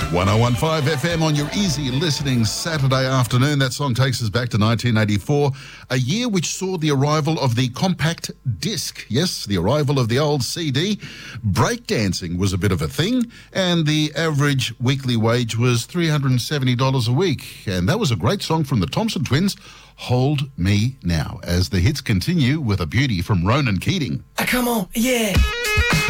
1015 FM on your easy listening Saturday afternoon. That song takes us back to 1984, a year which saw the arrival of the compact disc. Yes, the arrival of the old CD. Breakdancing was a bit of a thing, and the average weekly wage was $370 a week. And that was a great song from the Thompson Twins, Hold Me Now, as the hits continue with a beauty from Ronan Keating. Come on, yeah.